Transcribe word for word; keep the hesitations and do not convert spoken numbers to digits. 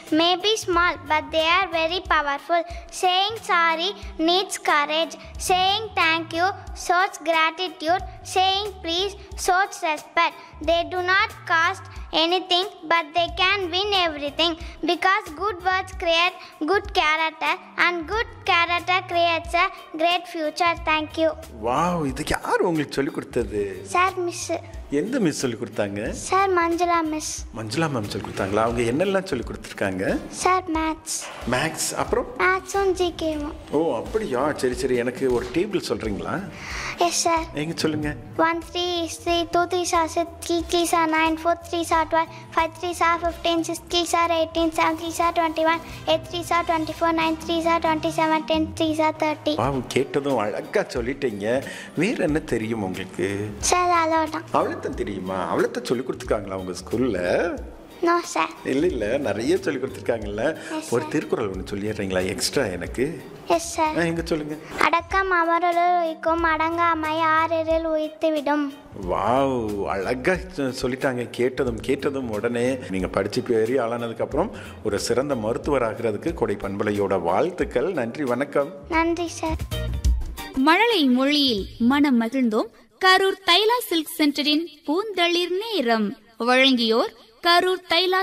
may be small, but they are very powerful. Saying sorry needs courage. Saying thank you shows gratitude. Saying please shows respect. They do not cost anything, but they can win everything. Because good words create good character, and good character creates a great future. Thank you. Wow, இது யார் உங்களுக்கு சொல்லி கொடுத்தது? Sir, miss. எந்த miss சொல்லி கொடுத்தாங்க? Sir, Manjula miss. Manjula ma'am சொல்லி கொடுத்தாங்களா? அவங்க என்னெல்லாம் சொல்லி கொடுத்துருக்காங்க? Sir, maths. மேக்ஸ், அப்புறம் மேத்ஸும் ஜிகேவும். ஓ அப்படியா, சரி சரி. எனக்கு ஒரு டேபிள் சொல்கிறீங்களா? Yes sir. எங்க சொல்லுங்க. One three three two three sir six three three sir nine four three sir twelve five three sir fifteen six three sir eighteen seven three sir twenty one eight three sir twenty four nine three sir twenty seven ten three sir thirty. Wow, கேட்டதும் அழகா சொல்லிட்டீங்க. வேற என்ன தெரியும் உங்களுக்கு? Sir, அவ்வளோதான். அவ்வளோத்தான் தெரியுமா? அவ்வளோத்தான் சொல்லி கொடுத்துருக்காங்களா உங்க ஸ்கூல்ல? No sir. இல்லை இல்லை, நிறைய சொல்லி கொடுத்துருக்காங்கல்ல. ஒரு திருக்குறள் ஒன்று சொல்லிடுறீங்களா எக்ஸ்ட்ரா எனக்கு? Yes sir. எங்க சொல்லுங்க. அடக்கம் அமரலில் உயிக்கும், அடங்காமை ஆறில் உயிர்த்து விடும். வாவ், அழகா சொல்லிட்டாங்க. கேட்டதும் கேட்டதும் உடனே நீங்கள் படித்து பெரிய ஆளானதுக்கப்புறம் ஒரு சிறந்த மருத்துவர் ஆகிறதுக்கு கொடை பண்பலையோட வாழ்த்துக்கள். நன்றி, வணக்கம். நன்றி சார். மழலை மொழியில் மனம் மகிழ்ந்தோம். கரூர் தைலா சில்க் சென்டரின் பூந்தளிர் நேரம் வழங்கியோர் கரூர் தைலா